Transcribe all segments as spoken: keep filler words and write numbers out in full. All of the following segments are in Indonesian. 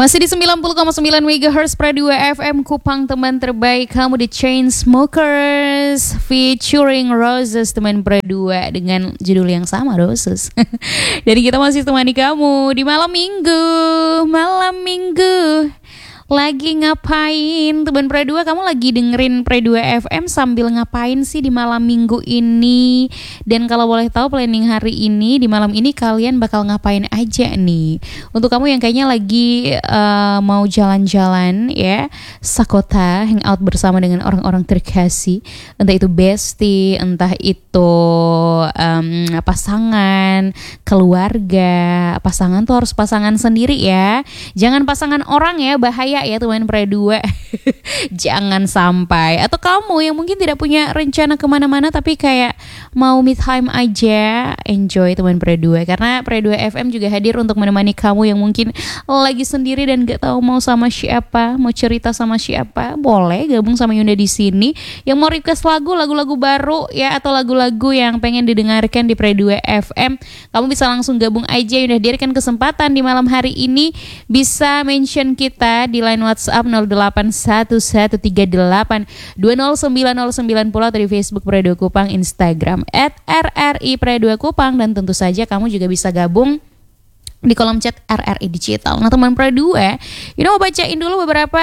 Masih di sembilan puluh koma sembilan megahertz Pro dua F M Kupang, teman terbaik kamu, The Chainsmokers featuring Roses, teman Pro dua dengan judul yang sama, Roses. Jadi kita masih temani kamu di malam minggu. Malam minggu lagi ngapain? Teman Pro dua, kamu lagi dengerin Pro dua F M sambil ngapain sih di malam minggu ini? Dan kalau boleh tahu planning hari ini, di malam ini kalian bakal ngapain aja nih? Untuk kamu yang kayaknya lagi uh, mau jalan-jalan ya, sakota, hangout bersama dengan orang-orang terkasih, entah itu bestie, entah itu um, pasangan, keluarga. Pasangan tuh harus pasangan sendiri ya, jangan pasangan orang ya, bahaya ya teman Pro dua. Jangan sampai. Atau kamu yang mungkin tidak punya rencana kemana-mana tapi kayak mau me time aja, enjoy teman Pro dua, karena Pro dua F M juga hadir untuk menemani kamu yang mungkin lagi sendiri dan gak tahu mau sama siapa, mau cerita sama siapa. Boleh gabung sama Yunda di sini. Yang mau request lagu, lagu-lagu baru ya, atau lagu-lagu yang pengen didengarkan di Pro dua F M, kamu bisa langsung gabung aja. Yunda hadirkan kesempatan di malam hari ini, bisa mention kita di line WhatsApp nol delapan satu satu tiga delapan dua nol sembilan nol sembilan puluh, atau di Facebook Pro dua Kupang, Instagram at R R I Pro dua Kupang, dan tentu saja kamu juga bisa gabung di kolom chat R R I Digital. Nah teman Pro dua, ini mau bacain dulu beberapa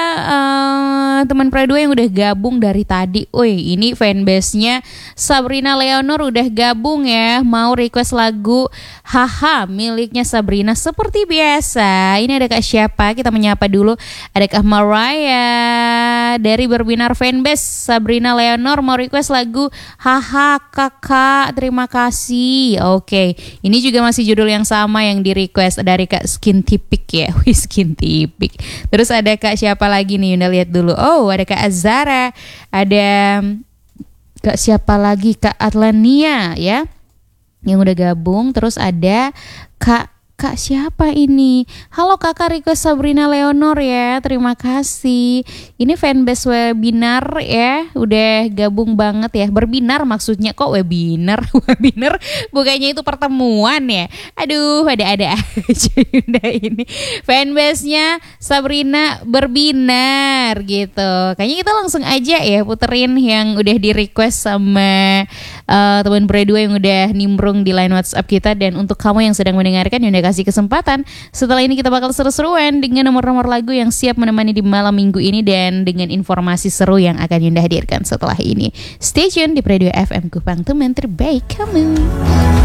uh, teman Pro dua yang udah gabung dari tadi. Wih, ini fanbase-nya Sabrina Leonor udah gabung ya, mau request lagu Haha miliknya Sabrina seperti biasa. Ini ada Kak siapa? Kita menyapa dulu. Ada Kak Mariah dari Berbinar Fanbase. Sabrina Leonor mau request lagu Haha kakak, terima kasih. Oke, ini juga masih judul yang sama yang di request dari Kak Skin Tipik ya. Wih, Skin Tipik. Terus ada Kak siapa lagi nih? Yunda lihat dulu. Oh, ada Kak Azara. Ada Kak siapa lagi? Kak Atlania ya, yang udah gabung. Terus ada Kak Kak siapa ini? Halo kakak, request Sabrina Leonor ya, terima kasih. Ini fanbase webinar ya, udah gabung banget ya. Berbinar maksudnya, kok webinar? Webinar bukannya itu pertemuan ya? Aduh, ada-ada aja Yunda ini. Fanbase-nya Sabrina Berbinar gitu. Kayaknya kita langsung aja ya puterin yang udah di request sama uh, teman Pro dua yang udah nimbrung di line WhatsApp kita. Dan untuk kamu yang sedang mendengarkan, Yunda kasih kesempatan. Setelah ini kita bakal seru-seruan dengan nomor-nomor lagu yang siap menemani di malam minggu ini, dan dengan informasi seru yang akan Yunda hadirkan setelah ini. Stay tune di Pro dua F M Kupang, teman terbaik kamu.